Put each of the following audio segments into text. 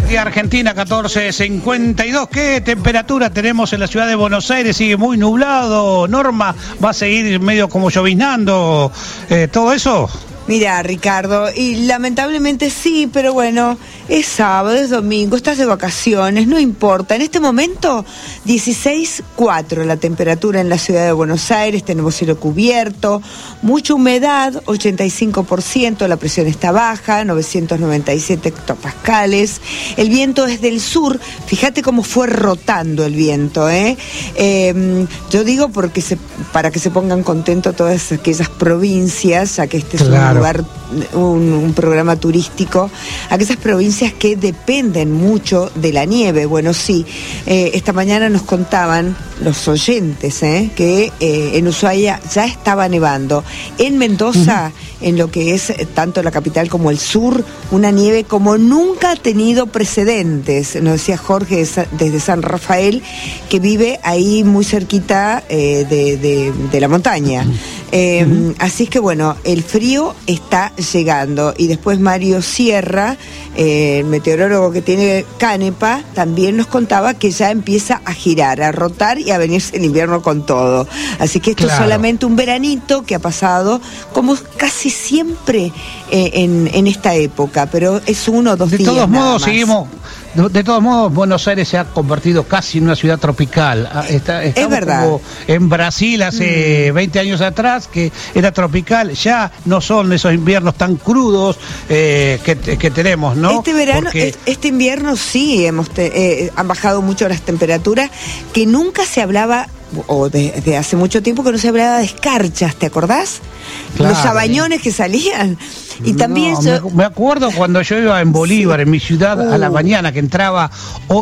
Tierra Argentina, 14:52. ¿Qué temperatura tenemos en la ciudad de Buenos Aires? Sigue muy nublado. Norma, va a seguir medio como lloviznando. ¿Todo eso? Mira, Ricardo, y lamentablemente sí, pero bueno, es sábado, es domingo, estás de vacaciones, no importa. En este momento, 16,4 la temperatura en la ciudad de Buenos Aires, tenemos cielo cubierto, mucha humedad, 85%, la presión está baja, 997 hectopascales, el viento es del sur, fíjate cómo fue rotando el viento, yo digo porque para que se pongan contentos todas aquellas provincias, ya que este es un lugar, un programa turístico, aquellas provincias que dependen mucho de la nieve. Bueno, sí, esta mañana nos contaban los oyentes que en Ushuaia ya estaba nevando. En Mendoza, en lo que es tanto la capital como el sur, una nieve como nunca ha tenido precedentes. Nos decía Jorge desde San Rafael, que vive ahí muy cerquita de la montaña. Así es que bueno, el frío está llegando. Y después Mario Sierra, el meteorólogo que tiene Canepa, también nos contaba que ya empieza a girar, a rotar y a venirse el invierno con todo. Así que esto es solamente un veranito que ha pasado como casi siempre en esta época, pero es 1 o 2 días. De todos modos, más. seguimos. De todos modos, Buenos Aires se ha convertido casi en una ciudad tropical. Estamos es verdad. Como en Brasil hace 20 años atrás, que era tropical. Ya no son esos inviernos tan crudos que tenemos, ¿no? Este verano, este invierno sí han bajado mucho las temperaturas, que nunca se hablaba, o desde hace mucho tiempo que no se hablaba de escarchas, ¿te acordás? Claro. Los sabañones que salían. Y también me acuerdo cuando yo iba en Bolívar, en mi ciudad, a la mañana, que entraba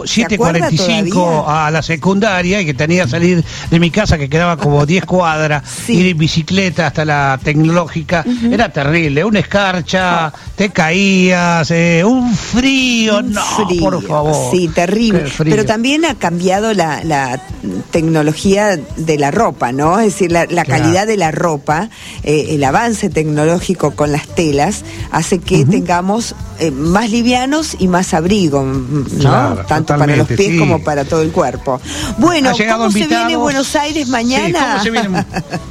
7:45 a la secundaria y que tenía que salir de mi casa, que quedaba como 10 cuadras, ir en bicicleta hasta la tecnológica. Era terrible, una escarcha, te caías, un frío, por favor. Sí, terrible. Pero también ha cambiado la tecnología de la ropa, ¿no? Es decir, la calidad de la ropa, el avance tecnológico con las telas, hace que tengamos más livianos y más abrigo, ¿no? Tanto para los pies como para todo el cuerpo. Bueno, ¿cómo se viene Buenos Aires mañana? ¿Cómo se viene?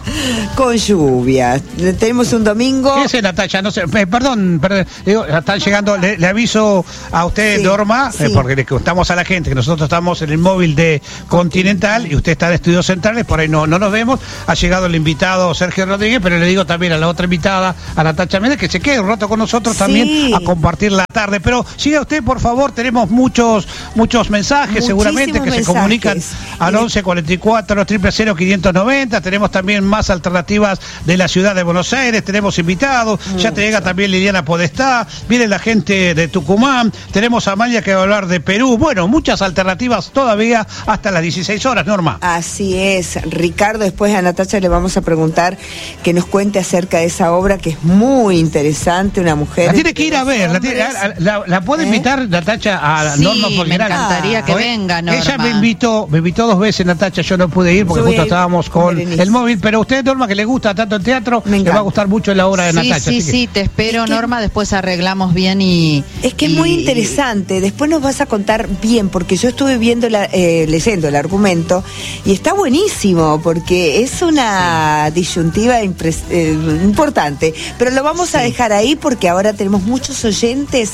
Con lluvia. Tenemos un domingo. ¿Qué es, Natacha? No sé, perdón, digo, están llegando, le aviso a usted, Norma, porque le contamos a la gente que nosotros estamos en el móvil de Continental y usted está en Estudios Centrales, por ahí no nos vemos. Ha llegado el invitado Sergio Rodríguez, pero le digo también a la otra invitada, a Natacha Méndez, que se quede un rato con nosotros también a compartir la tarde. Pero siga usted, por favor, tenemos muchos mensajes, seguramente, que se comunican al 1144 000 590. Tenemos también más alternativas de la ciudad de Buenos Aires, tenemos invitados, ya te llega también Liliana Podestá, viene la gente de Tucumán, tenemos a Amalia que va a hablar de Perú. Bueno, muchas alternativas todavía hasta las 16 horas, Norma. Así es, Ricardo. Después a Natacha le vamos a preguntar que nos cuente acerca de esa obra, que es muy interesante. Una mujer. La tiene que ir a ver, la puede invitar, Natacha, a Norma, porque me encantaría que venga, Norma. Ella me invitó 2 veces, Natacha, yo no pude ir porque justo estábamos con el móvil, pero usted, Norma, que le gusta tanto el teatro, le va a gustar mucho la obra de Natacha. Sí, te espero, Norma, después arreglamos bien y... Es que es muy interesante, después nos vas a contar bien, porque yo estuve viendo leyendo el argumento, y está buenísimo, porque es una disyuntiva importante, pero lo vamos a dejar ahí porque ahora tenemos muchos oyentes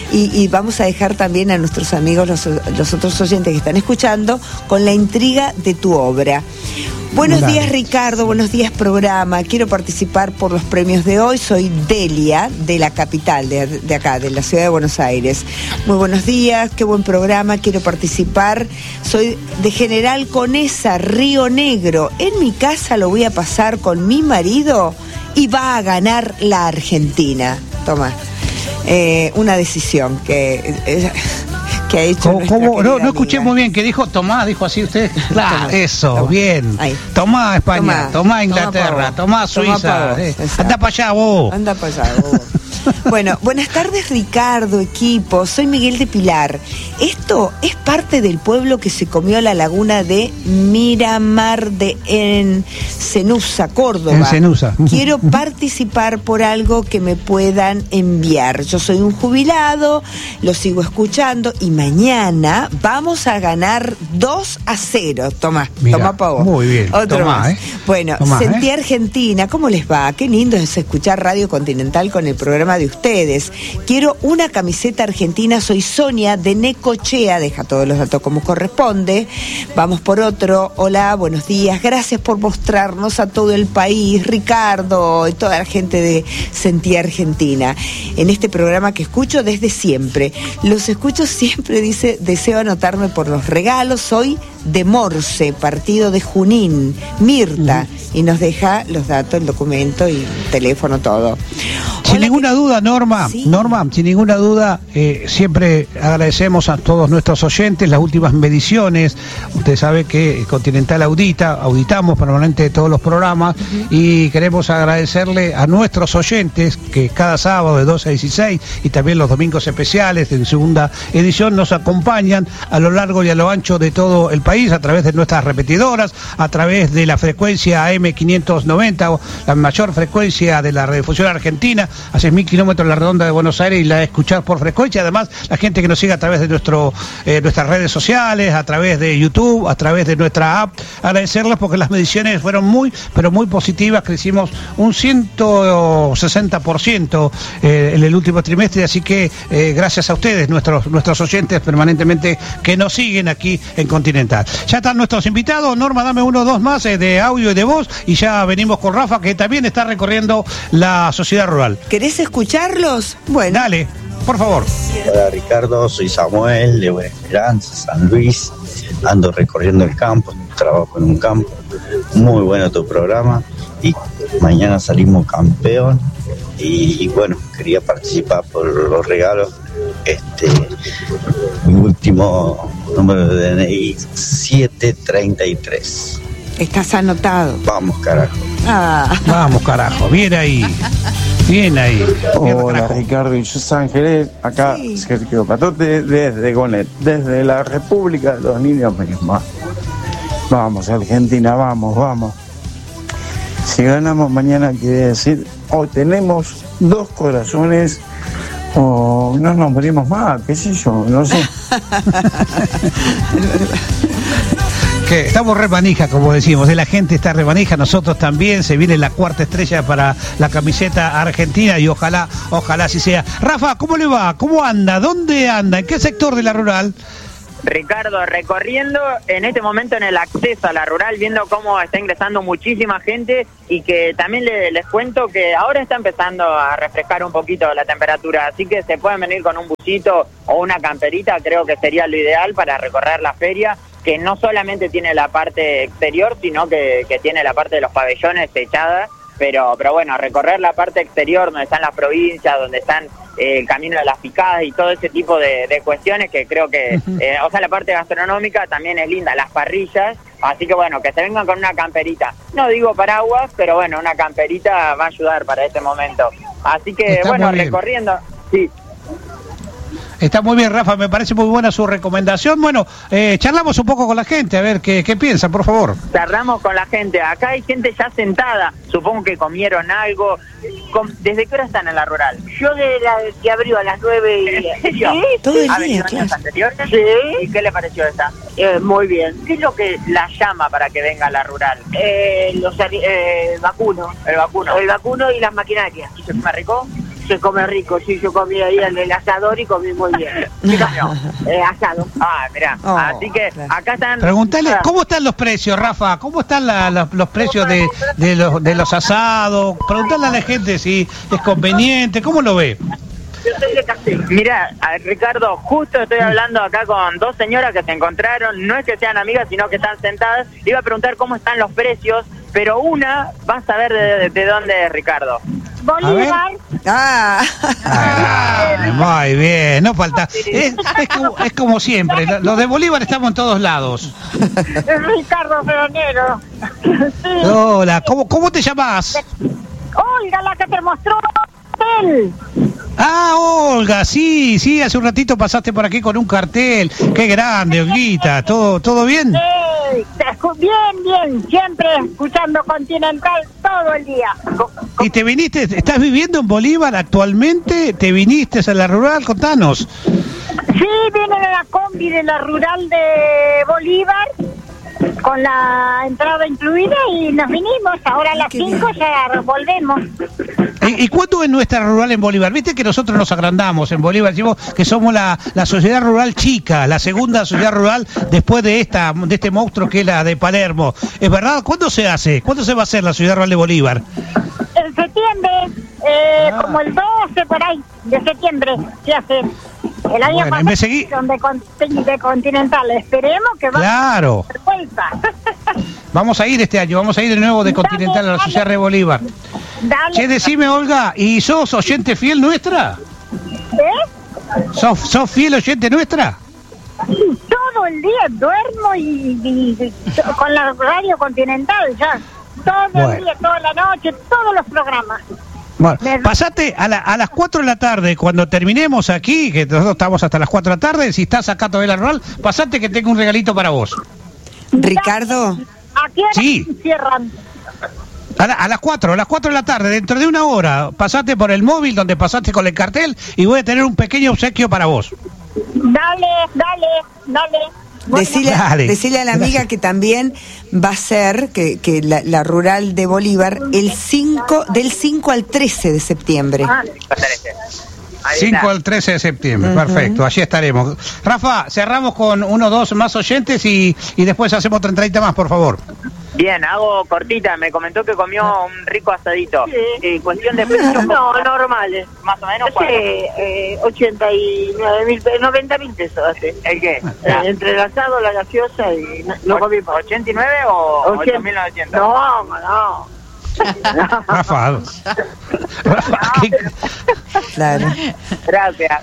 y vamos a dejar también a nuestros amigos, los otros oyentes que están escuchando, con la intriga de tu obra. Buenos días, Ricardo, buenos días, programa. Quiero participar por los premios de hoy. Soy Delia, de la capital, de acá, de la ciudad de Buenos Aires. Muy buenos días, qué buen programa, quiero participar. Soy de General Conesa, Río Negro. En mi casa lo voy a pasar con mi marido y va a ganar la Argentina. Toma, una decisión que ha hecho. ¿Cómo? No escuché muy bien, que dijo Tomás, dijo así usted. Claro, eso, bien. Tomá España, tomá Inglaterra, tomá Suiza. Anda para allá vos. Anda para allá vos. Bueno, buenas tardes, Ricardo, equipo. Soy Miguel de Pilar. Esto es parte del pueblo que se comió la laguna de Miramar en Cenusa, Córdoba. En Cenusa. Quiero participar por algo que me puedan enviar. Yo soy un jubilado, lo sigo escuchando y mañana vamos a ganar 2-0. Toma pa' vos. Muy bien. Otro Tomá, más. Bueno, Tomá, Sentí Argentina, ¿cómo les va? Qué lindo es escuchar Radio Continental con el programa de ustedes. Quiero una camiseta argentina, soy Sonia de Necochea, deja todos los datos como corresponde. Vamos por otro. Hola, buenos días, gracias por mostrarnos a todo el país, Ricardo y toda la gente de Sentí Argentina. En este programa que escucho desde siempre. Los escucho siempre, dice, deseo anotarme por los regalos, soy de Morse, partido de Junín, Mirta, y nos deja los datos, el documento y teléfono, todo. Sin ninguna duda, Norma, Sí. Norma, sin ninguna duda, siempre agradecemos a todos nuestros oyentes las últimas mediciones. Usted sabe que Continental auditamos permanentemente todos los programas y queremos agradecerle a nuestros oyentes que cada sábado de 12 a 16 y también los domingos especiales en segunda edición nos acompañan a lo largo y a lo ancho de todo el país a través de nuestras repetidoras, a través de la frecuencia AM590, la mayor frecuencia de la radiodifusión argentina, a 6.000 kilómetros la redonda de Buenos Aires, y la escuchar por frecuencia. Además, la gente que nos sigue a través de nuestras redes sociales, a través de YouTube, a través de nuestra app, agradecerles porque las mediciones fueron muy, pero muy positivas. Crecimos un 160% en el último trimestre, así que gracias a ustedes, nuestros oyentes permanentemente que nos siguen aquí en Continental. Ya están nuestros invitados. Norma, dame uno o dos más de audio y de voz y ya venimos con Rafa, que también está recorriendo la sociedad rural. ¿Querés escucharlos? Bueno. Dale, por favor. Hola Ricardo, soy Samuel de Buena Esperanza, San Luis. Ando recorriendo el campo, trabajo en un campo. Muy bueno tu programa y mañana salimos campeón. Y bueno, quería participar por los regalos. Mi último número de DNI 733. Estás anotado. Vamos, carajo. Vamos, carajo. Bien ahí. Bien ahí. Bien, Hola carajo. Ricardo y yo Ángeles, acá Sí. Sergio Patote desde Gonet, desde la República de los Niños mismos. Vamos Argentina, vamos. Si ganamos mañana quiere decir o tenemos 2 corazones o no nos morimos más, qué sé yo, no sé. Que estamos re manija, como decimos, la gente está re manija, nosotros también, se viene la 4ª estrella para la camiseta argentina y ojalá así sea. Rafa, ¿cómo le va? ¿Cómo anda? ¿Dónde anda? ¿En qué sector de la rural? Ricardo, recorriendo en este momento en el acceso a la rural, viendo cómo está ingresando muchísima gente y que también les cuento que ahora está empezando a refrescar un poquito la temperatura, así que se pueden venir con un busito o una camperita, creo que sería lo ideal para recorrer la feria, que no solamente tiene la parte exterior, sino que tiene la parte de los pabellones techada, pero bueno, recorrer la parte exterior donde están las provincias, donde están el camino de las picadas y todo ese tipo de cuestiones que creo que, o sea, la parte gastronómica también es linda, las parrillas, así que bueno, que se vengan con una camperita, no digo paraguas, pero bueno, una camperita va a ayudar para este momento, así que Está bueno, muy bien. recorriendo, sí. Está muy bien, Rafa, me parece muy buena su recomendación. Bueno, charlamos un poco con la gente, a ver qué piensan, por favor. Charlamos con la gente, acá hay gente ya sentada, supongo que comieron algo. ¿Desde qué hora están en la rural? Yo de la que abrió a las 9:30. ¿En serio? Sí, Todo el ¿Ha día, venido claro. años anteriores? Sí. ¿Y qué le pareció esta? Muy bien. ¿Qué es lo que la llama para que venga a la rural? Los vacunos. El vacuno. El vacuno y las maquinarias. ¿Y se come rico? Se come rico, sí, yo comí ahí en el asador y comí muy bien. ¿Qué cambió? Asado. Ah, mirá. Oh, Así que claro. acá están... Preguntale, ¿cómo están los precios, Rafa? ¿Cómo están los precios de los asados? Preguntale a la gente si es conveniente, ¿cómo lo ve? Yo soy de Castel. Mirá, Ricardo, justo estoy hablando acá con 2 señoras que se encontraron, no es que sean amigas, sino que están sentadas. Le iba a preguntar cómo están los precios, pero una va a saber de dónde es, Ricardo. Bolívar. Muy bien, no falta. Es como siempre, los de Bolívar estamos en todos lados. Ricardo Feonero. Hola, ¿cómo te llamás? Olga, la que te mostró el hotel. Ah, Olga, sí, hace un ratito pasaste por aquí con un cartel. Qué grande, Olguita. ¿Todo bien? Bien, siempre escuchando Continental todo el día. ¿Y te viniste, estás viviendo en Bolívar actualmente? ¿Te viniste a la rural? Contanos. Sí, vine de la combi de la rural de Bolívar, con la entrada incluida, y nos vinimos. Ahora a las 5 ya volvemos. ¿Y cuánto es nuestra rural en Bolívar? Viste que nosotros nos agrandamos en Bolívar, decimos que somos la sociedad rural chica, la segunda sociedad rural después de este monstruo que es la de Palermo. ¿Es verdad? ¿Cuándo se hace? ¿Cuándo se va a hacer la sociedad rural de Bolívar? En septiembre, como el 12 por ahí, de septiembre, se hace. El año pasado de Continental. Esperemos que vaya a dar vuelta. Vamos a ir este año, vamos a ir de nuevo de Continental a la Sociedad de Bolívar. Che, decime, Olga, ¿y sos oyente fiel nuestra? ¿Sos fiel oyente nuestra? Todo el día duermo y con la radio Continental ya. Todo el día, toda la noche, todos los programas. Bueno, pasate a las 4 de la tarde, cuando terminemos aquí, que nosotros estamos hasta las 4 de la tarde, si estás acá todavía en la rural, pasate que tengo un regalito para vos. Ricardo. ¿A qué hora cierran? A las 4 de la tarde, dentro de una hora, pasate por el móvil donde pasaste con el cartel y voy a tener un pequeño obsequio para vos. Dale. Decile a la amiga que también va a ser que la rural de Bolívar del 5 al 13 de septiembre. 5 al 13 de septiembre, perfecto, allí estaremos. Rafa, cerramos con 1 o 2 más oyentes y después hacemos 30 más, por favor. Bien, hago cortita, me comentó que comió un rico asadito. Sí. Cuestión de precios. No, normales. Más o menos. 90.000 pesos hace. ¿El qué? Entre el asado, la gaseosa y no comimos. ¿89 o 8.900? No. Rafa, claro. Gracias.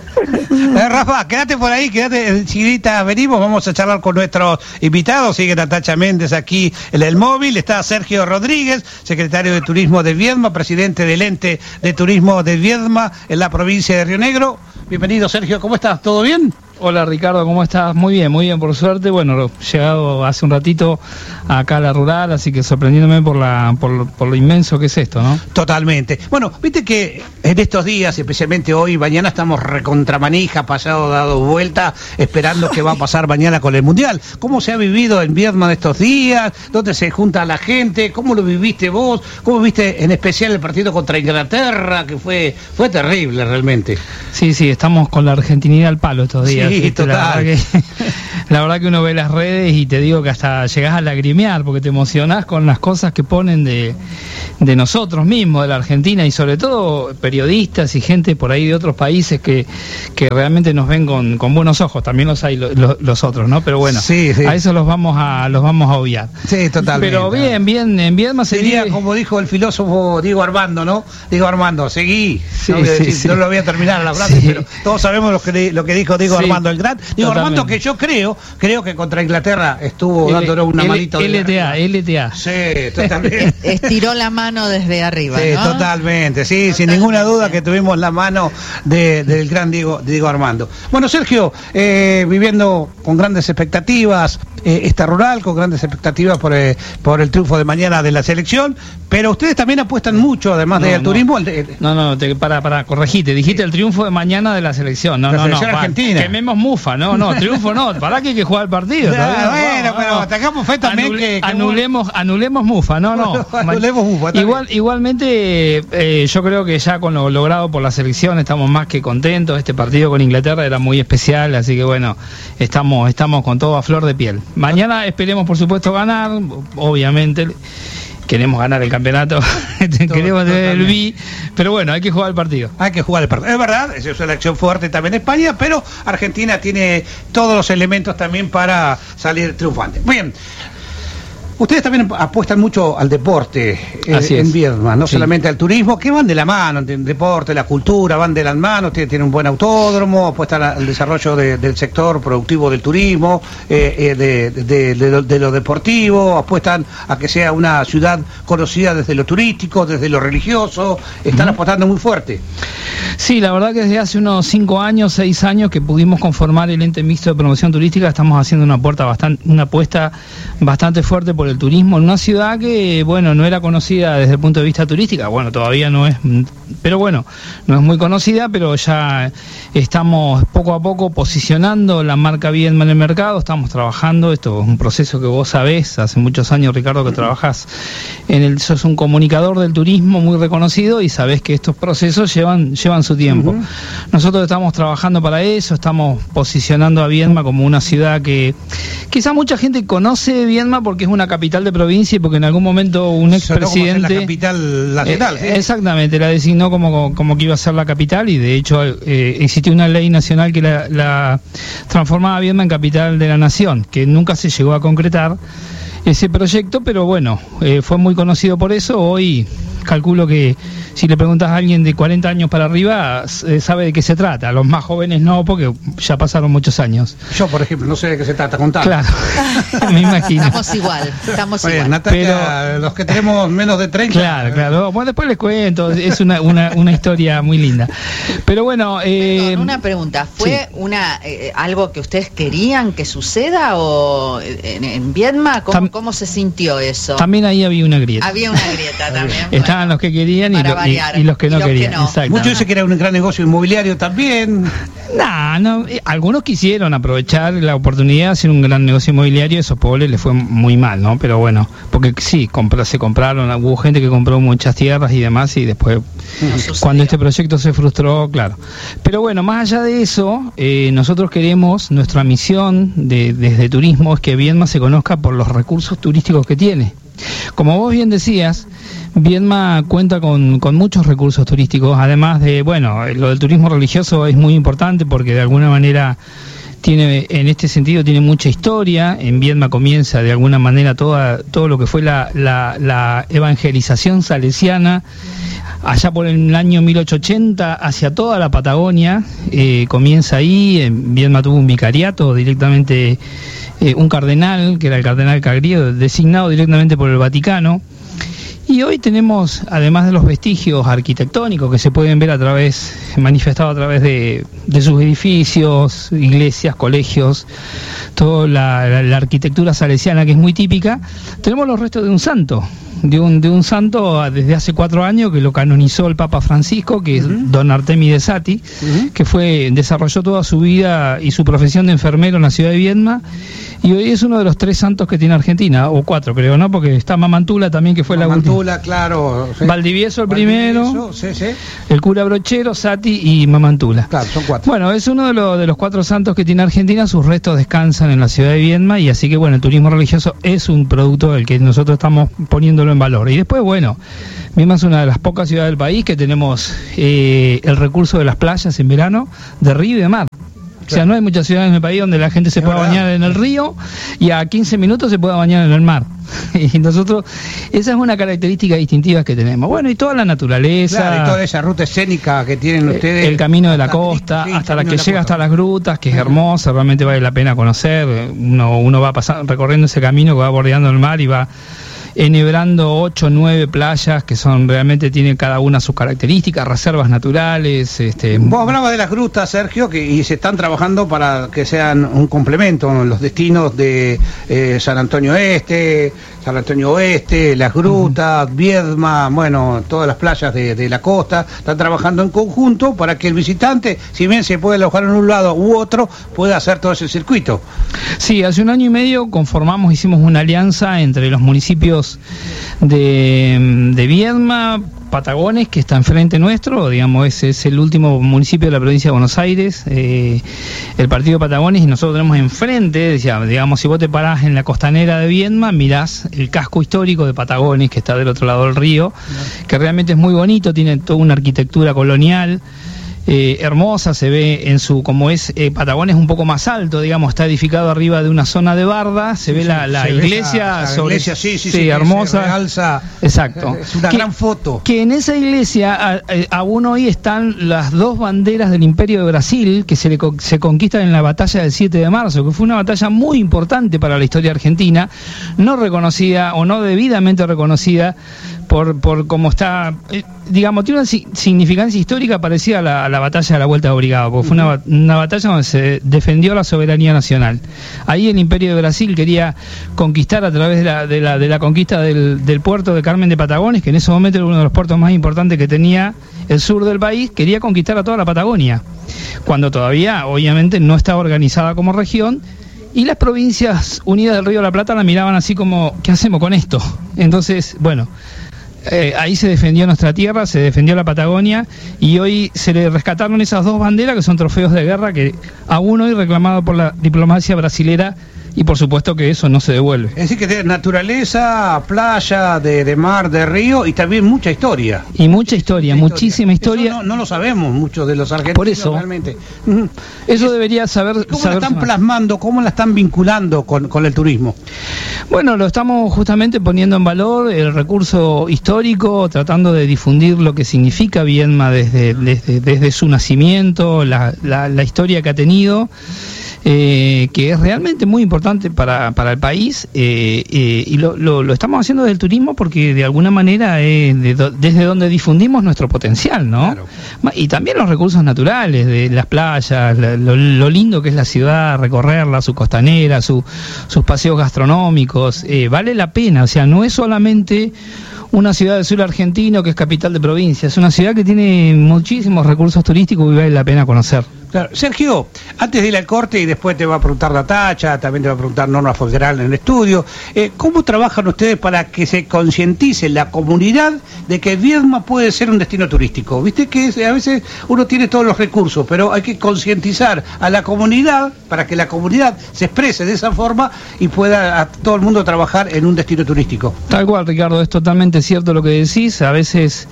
Rafa, quédate por ahí, chiquita, venimos, vamos a charlar con nuestros invitados. Sigue Natacha Méndez aquí en el móvil, está Sergio Rodríguez, secretario de Turismo de Viedma, presidente del ente de Turismo de Viedma en la provincia de Río Negro. Bienvenido, Sergio, ¿cómo estás? ¿Todo bien? Hola Ricardo, ¿cómo estás? Muy bien, por suerte. Bueno, llegado hace un ratito acá a la rural, así que sorprendiéndome por lo inmenso que es esto, ¿no? Totalmente. Bueno, viste que en estos días, especialmente hoy, mañana estamos recontramanija, dado vuelta, esperando qué va a pasar mañana con el Mundial. ¿Cómo se ha vivido en Viedma de estos días? ¿Dónde se junta la gente? ¿Cómo lo viviste vos? ¿Cómo viste en especial el partido contra Inglaterra? Que fue terrible realmente. Sí, estamos con la argentinidad al palo estos días. Sí, total. La verdad que uno ve las redes y te digo que hasta llegás a lagrimear porque te emocionás con las cosas que ponen de nosotros mismos, de la Argentina, y sobre todo periodistas y gente por ahí de otros países que realmente nos ven con buenos ojos. También los hay los otros, ¿no? Pero bueno, sí. A eso los vamos a obviar. Sí, totalmente. Pero bien, en Viedma sería como dijo el filósofo Diego Armando, ¿no? Diego Armando, seguí. No lo voy a terminar la frase, pero todos sabemos lo que dijo Diego Armando, el gran Diego Armando, que yo creo que contra Inglaterra estuvo dándonos una manito. LTA. Sí, totalmente. Estiró la mano desde arriba, sí, ¿no? Totalmente, sí, sin ninguna duda que tuvimos la mano del gran Diego Armando. Bueno, Sergio, viviendo con grandes expectativas esta rural, con grandes expectativas por el triunfo de mañana de la selección, pero ustedes también apuestan mucho, además del turismo. Para corregirte, dijiste el triunfo de mañana de la selección. La selección argentina. Quememos mufa, no, triunfo no, para que hay que jugar el partido. Pero tengamos fe también anulemos mufa, no. Anulemos mufa. Igualmente, yo creo que ya con lo logrado por la selección estamos más que contentos. Este partido con Inglaterra era muy especial, así que bueno, estamos con todo a flor de piel. Mañana esperemos, por supuesto, ganar, obviamente. Queremos ganar el campeonato, queremos tener el B, pero bueno, hay que jugar el partido. Es verdad, es una elección fuerte también en España, pero Argentina tiene todos los elementos también para salir triunfante. Bien, Ustedes también apuestan mucho al deporte en Viedma, no solamente al turismo, que van de la mano, el deporte, la cultura, van de las manos, tienen un buen autódromo, apuestan al desarrollo del sector productivo del turismo, de lo deportivo, apuestan a que sea una ciudad conocida desde lo turístico, desde lo religioso, están apostando muy fuerte. Sí, la verdad que desde hace unos 5 años, 6 años que pudimos conformar el ente mixto de promoción turística, estamos haciendo una apuesta bastante fuerte por el turismo en una ciudad que, bueno, no era conocida desde el punto de vista turística, bueno, todavía no es, pero bueno, no es muy conocida, pero ya estamos poco a poco posicionando la marca Viedma en el mercado, estamos trabajando, esto es un proceso que vos sabés, hace muchos años, Ricardo, que trabajás sos un comunicador del turismo muy reconocido y sabés que estos procesos llevan su tiempo. Nosotros estamos trabajando para eso, estamos posicionando a Viedma como una ciudad que quizá mucha gente conoce Viedma porque es una capital de provincia y porque en algún momento un expresidente... la capital nacional. Exactamente, la designó como que iba a ser la capital y de hecho existió una ley nacional que la transformaba a Viedma en capital de la nación, que nunca se llegó a concretar ese proyecto, pero bueno, fue muy conocido por eso. Hoy calculo que si le preguntas a alguien de 40 años para arriba, sabe de qué se trata. A los más jóvenes no, porque ya pasaron muchos años. Yo, por ejemplo, no sé de qué se trata, contame. Claro, me imagino. Estamos igual. Oye, Natalia, pero los que tenemos menos de 30... Claro. Bueno, después les cuento, es una historia muy linda. Pero bueno... Perdón, una pregunta, ¿fue algo que ustedes querían que suceda o en Viedma? ¿Cómo se sintió eso? También ahí había una grieta. Había una grieta también. Estaban los que querían y los que no querían. Muchos dicen que era un gran negocio inmobiliario también. No, algunos quisieron aprovechar la oportunidad de hacer un gran negocio inmobiliario, a esos pobres les fue muy mal, ¿no? Pero bueno, porque sí, se compraron, hubo gente que compró muchas tierras y demás y después, cuando este proyecto se frustró, claro. Pero bueno, más allá de eso, nosotros queremos, nuestra misión desde turismo es que Viedma se conozca por los recursos turísticos que tiene. Como vos bien decías, Viedma cuenta con muchos recursos turísticos, además de, bueno, lo del turismo religioso es muy importante porque de alguna manera en este sentido tiene mucha historia. En Viedma comienza de alguna manera todo lo que fue la evangelización salesiana allá por el año 1880 hacia toda la Patagonia, comienza ahí. En Viedma tuvo un vicariato directamente, un cardenal, que era el cardenal Cagriero, designado directamente por el Vaticano. Y hoy tenemos, además de los vestigios arquitectónicos que se pueden ver manifestados a través de sus edificios, iglesias, colegios, toda la arquitectura salesiana que es muy típica, tenemos los restos de un santo. De un santo desde hace 4 años que lo canonizó el Papa Francisco, que es don Artemio de Sati, que desarrolló toda su vida y su profesión de enfermero en la ciudad de Viedma, y hoy es uno de los 3 santos que tiene Argentina, o 4 creo, ¿no? Porque está Mamantula también, que fue la última. Claro. Sí. Valdivieso el primero, sí. El cura Brochero, Sati y Mamantula. Claro, son 4. Bueno, es uno de los 4 santos que tiene Argentina, sus restos descansan en la ciudad de Viedma, y así que bueno, el turismo religioso es un producto del que nosotros estamos poniéndolo en valor. Y después, bueno, Viedma es una de las pocas ciudades del país que tenemos el recurso de las playas en verano, de río y de mar. O sea, no hay muchas ciudades en el país donde la gente se pueda bañar en el río y a 15 minutos se pueda bañar en el mar. Y nosotros, esa es una característica distintiva que tenemos. Bueno, y toda la naturaleza. Claro, y toda esa ruta escénica que tienen ustedes. El camino de la costa, hasta la que llega hasta las grutas, que es hermosa, realmente vale la pena conocer. Uno va recorriendo ese camino que va bordeando el mar y va enhebrando 8 o 9 playas que realmente tienen cada una sus características, reservas naturales. Vos hablabas de las grutas, Sergio, y se están trabajando para que sean un complemento en los destinos de San Antonio Este, San Antonio Oeste, las grutas, Viedma, bueno, todas las playas de la costa, están trabajando en conjunto para que el visitante, si bien se puede alojar en un lado u otro, pueda hacer todo ese circuito. Sí, hace 1 año y medio hicimos una alianza entre los municipios de Viedma, Patagones, que está enfrente nuestro, digamos, es el último municipio de la provincia de Buenos Aires, el partido Patagones, y nosotros tenemos enfrente, digamos, si vos te parás en la costanera de Viedma, mirás el casco histórico de Patagones, que está del otro lado del río, que realmente es muy bonito, tiene toda una arquitectura colonial. hermosa, se ve en su, como es Patagones un poco más alto, digamos, está edificado arriba de una zona de barda, se ve la iglesia sobre, iglesia, sí, hermosa, realza, exacto, es una gran foto. Que en esa iglesia aún hoy están las dos banderas del Imperio de Brasil que se conquistan en la batalla del 7 de marzo, que fue una batalla muy importante para la historia argentina, no reconocida o no debidamente reconocida por cómo está, digamos, tiene una significancia histórica parecida a la batalla de la Vuelta de Obligado, porque fue una batalla donde se defendió la soberanía nacional. Ahí el Imperio de Brasil quería conquistar a través de la conquista del puerto de Carmen de Patagones, que en ese momento era uno de los puertos más importantes que tenía el sur del país, quería conquistar a toda la Patagonia, cuando todavía, obviamente, no estaba organizada como región. Y las provincias unidas del Río de la Plata la miraban así como, ¿qué hacemos con esto? Entonces, bueno, ahí se defendió nuestra tierra, se defendió la Patagonia, y hoy se le rescataron esas dos banderas que son trofeos de guerra que aún hoy reclamado por la diplomacia brasilera, y por supuesto que eso no se devuelve. Es decir, que de naturaleza, playa, de mar, de río, y también mucha historia. Y mucha historia, muchísima historia. Eso no lo sabemos muchos de los argentinos. Por eso, realmente. Eso debería saber. ¿Cómo la están plasmando, cómo la están vinculando con el turismo? Bueno, lo estamos justamente poniendo en valor, el recurso histórico, tratando de difundir lo que significa Viedma desde su nacimiento, la historia que ha tenido. Que es realmente muy importante para el país, y lo estamos haciendo desde el turismo porque de alguna manera es desde donde difundimos nuestro potencial, ¿no? Claro. Y también los recursos naturales de las playas, lo lindo que es la ciudad, recorrerla, su costanera, sus paseos gastronómicos, vale la pena, o sea, no es solamente una ciudad del sur argentino que es capital de provincia, es una ciudad que tiene muchísimos recursos turísticos y vale la pena conocer. Claro. Sergio, antes de ir al corte, y después te va a preguntar Natacha, también te va a preguntar Norma Folgeral en el estudio, ¿cómo trabajan ustedes para que se concientice la comunidad de que Viedma puede ser un destino turístico? Viste que a veces uno tiene todos los recursos, pero hay que concientizar a la comunidad para que la comunidad se exprese de esa forma y pueda a todo el mundo trabajar en un destino turístico. Tal cual, Ricardo, es totalmente cierto lo que decís. A veces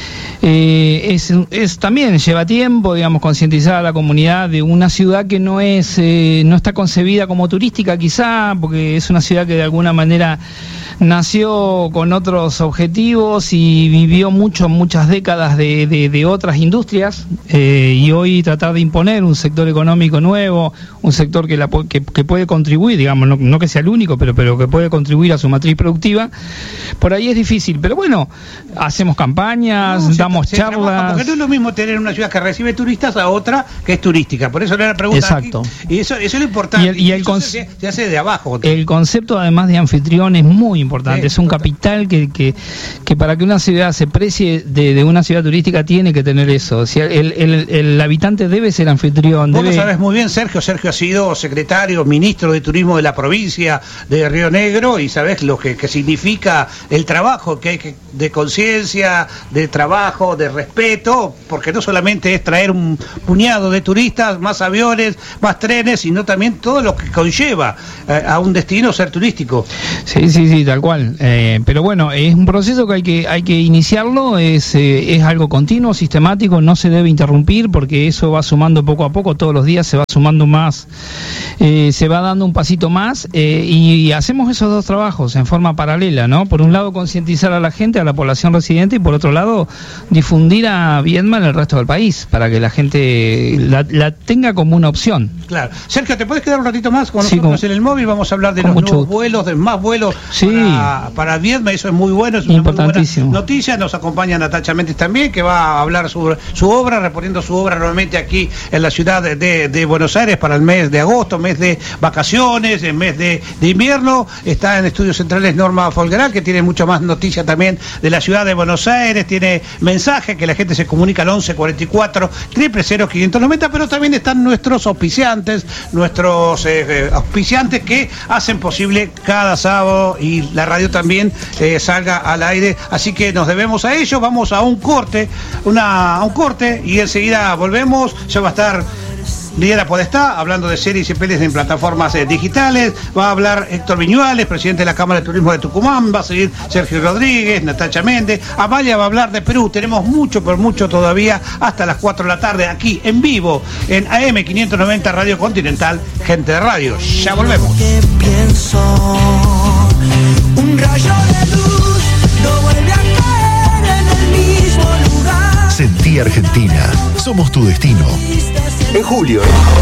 también lleva tiempo, digamos, concientizar a la comunidad de una ciudad que no está concebida como turística, quizá, porque es una ciudad que de alguna manera nació con otros objetivos y vivió muchas décadas de otras industrias, y hoy tratar de imponer un sector económico nuevo, un sector que puede contribuir, digamos, no que sea el único, pero que puede contribuir a su matriz productiva, por ahí es difícil. Pero bueno, hacemos campañas, damos charlas. Porque no es lo mismo tener una ciudad que recibe turistas a otra que es turística. Por eso era la pregunta. Exacto. Aquí. Y eso es lo importante. Y el se hace de abajo. El concepto, además de anfitrión, es muy importante. Sí, es un capital que para que una ciudad se precie de una ciudad turística tiene que tener eso. O sea, el habitante debe ser anfitrión. Vos lo sabés muy bien, Sergio. Sergio ha sido secretario, ministro de Turismo de la provincia de Río Negro, y sabés lo que significa el trabajo que hay de conciencia, de trabajo, de respeto, porque no solamente es traer un puñado de turistas, más aviones, más trenes, sino también todo lo que conlleva a un destino ser turístico. Sí, tal cual. Pero bueno, es un proceso que hay que iniciarlo, es algo continuo, sistemático, no se debe interrumpir, porque eso va sumando poco a poco, todos los días se va sumando más, se va dando un pasito más, y hacemos esos dos trabajos en forma paralela, ¿no? Por un lado, concientizar a la gente, a la población residente, y por otro lado, difundir a Viedma en el resto del país, para que la gente la tenga como una opción. Claro. Sergio, ¿te puedes quedar un ratito más con nosotros en el móvil? Vamos a hablar de los nuevos vuelos, de más vuelos para Viedma, eso es muy bueno, es una muy buena noticia. Nos acompaña Natacha Méndez también, que va a hablar sobre su obra, reponiendo su obra nuevamente aquí en la ciudad de Buenos Aires para el mes de agosto, mes de vacaciones, el mes de invierno. Está en Estudios Centrales Norma Folgeral, que tiene mucho más noticias también de la ciudad de Buenos Aires, tiene mensaje que la gente se comunica al 11 44 000 590, pero también están nuestros auspiciantes, auspiciantes que hacen posible cada sábado y la radio también salga al aire, así que nos debemos a ellos. Vamos a un corte, y enseguida volvemos. Ya va a estar Liera Podestá, hablando de series y pelis en plataformas digitales. Va a hablar Héctor Viñuales, presidente de la Cámara de Turismo de Tucumán. Va a seguir Sergio Rodríguez, Natacha Méndez. Amalia va a hablar de Perú. Tenemos mucho, por mucho todavía, hasta las 4 de la tarde, aquí en vivo, en AM 590 Radio Continental, Gente de Radio. Ya volvemos. Un rayo de luz no vuelve a caer en el mismo lugar. Sentí Argentina. Somos tu destino. En julio.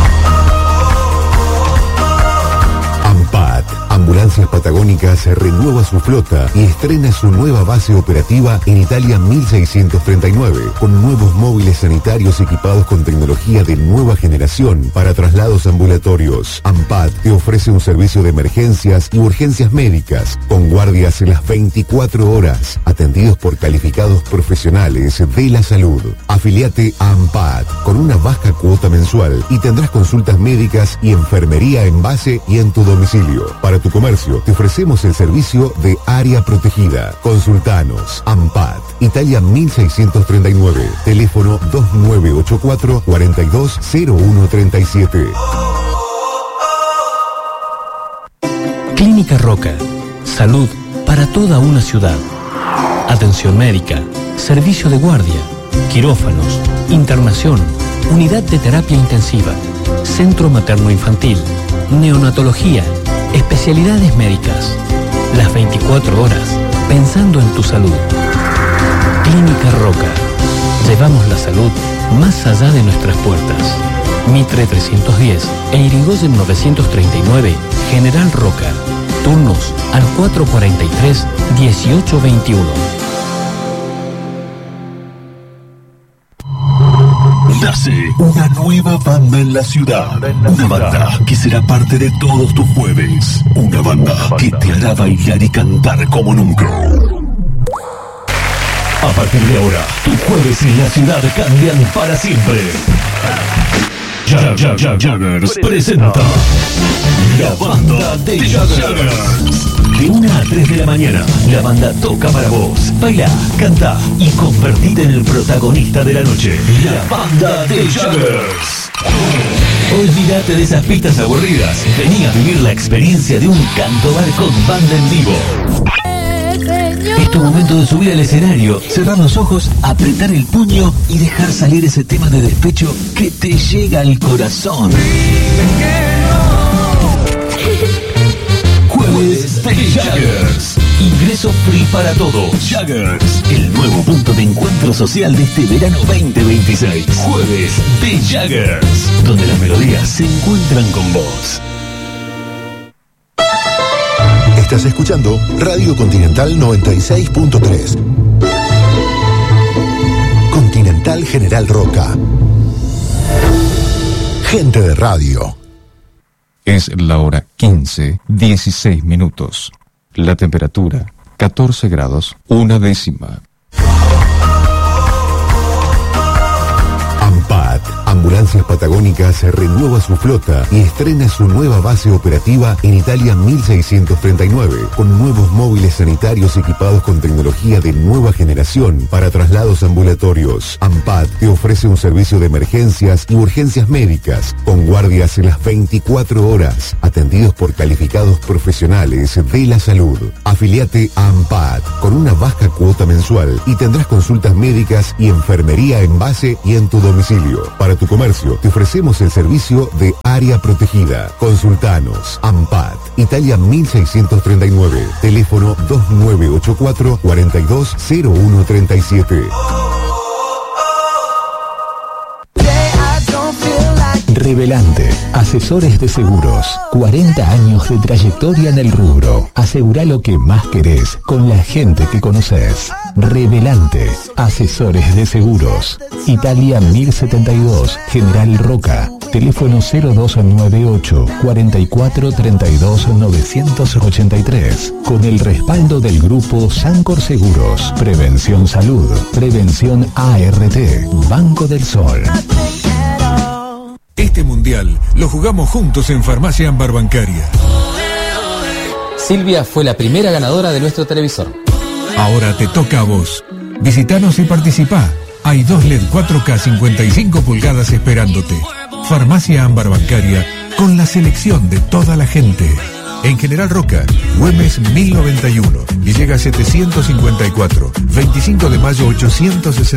AMPAT, Ambulancias Patagónicas, renueva su flota y estrena su nueva base operativa en Italia 1639, con nuevos móviles sanitarios equipados con tecnología de nueva generación para traslados ambulatorios. AMPAT te ofrece un servicio de emergencias y urgencias médicas, con guardias en las 24 horas, atendidos por calificados profesionales de la salud. Afiliate a AMPAT con una baja cuota mensual y tendrás consultas médicas y enfermería en base y en tu domicilio. Para tu comercio te ofrecemos el servicio de área protegida. Consultanos. AMPAT, Italia 1639, teléfono 2984-420137. Clínica Roca, salud para toda una ciudad. Atención médica, servicio de guardia, quirófanos, internación, unidad de terapia intensiva, centro materno-infantil, neonatología, especialidades médicas. Las 24 horas, pensando en tu salud. Clínica Roca. Llevamos la salud más allá de nuestras puertas. Mitre 310 e Irigoyen 939, General Roca. Turnos al 443-1821. Nace una nueva banda en la ciudad. Una banda que será parte de todos tus jueves. Una banda que te hará bailar y cantar como nunca. A partir de ahora, tus jueves en la ciudad cambian para siempre. Jaggers presenta la banda de Jaggers. De 1 a 3 de la mañana, la banda toca para vos. Baila, canta y convertite en el protagonista de la noche. La banda de Jaggers. Olvídate de esas pistas aburridas. Vení a vivir la experiencia de un cantobar con banda en vivo. Es tu momento de subir al escenario, cerrar los ojos, apretar el puño y dejar salir ese tema de despecho que te llega al corazón. Jueves de Jaggers. Ingreso free para todos. Jaggers, el nuevo punto de encuentro social de este verano 2026. Jueves de Jaggers, donde las melodías se encuentran con vos. Estás escuchando Radio Continental 96.3. Continental General Roca. Gente de radio. Es la hora 15:16. La temperatura 14 grados, 1/10. AMPAT, Ambulancias Patagónicas, renueva su flota y estrena su nueva base operativa en Italia 1639, con nuevos móviles sanitarios equipados con tecnología de nueva generación para traslados ambulatorios. AMPAT te ofrece un servicio de emergencias y urgencias médicas, con guardias en las 24 horas, atendidos por calificados profesionales de la salud. Afiliate a AMPAT con una baja cuota mensual y tendrás consultas médicas y enfermería en base y en tu domicilio. Para tu comercio te ofrecemos el servicio de área protegida. Consultanos. AMPAT, Italia 1639, teléfono 2984-420137. Revelante, asesores de seguros, 40 años de trayectoria en el rubro. Asegura lo que más querés con la gente que conoces. Revelante, asesores de seguros. Italia 1072, General Roca. Teléfono 0298 44 32 983. Con el respaldo del grupo Sancor Seguros. Prevención Salud. Prevención ART. Banco del Sol. Este mundial lo jugamos juntos en Farmacia Ámbar Bancaria. Silvia fue la primera ganadora de nuestro televisor. Ahora te toca a vos. Visitanos y participá. Hay 2 LED 4K 55 pulgadas esperándote. Farmacia Ámbar Bancaria, con la selección de toda la gente. En General Roca, Güemes 1091, y llega a 754, 25 de mayo 860.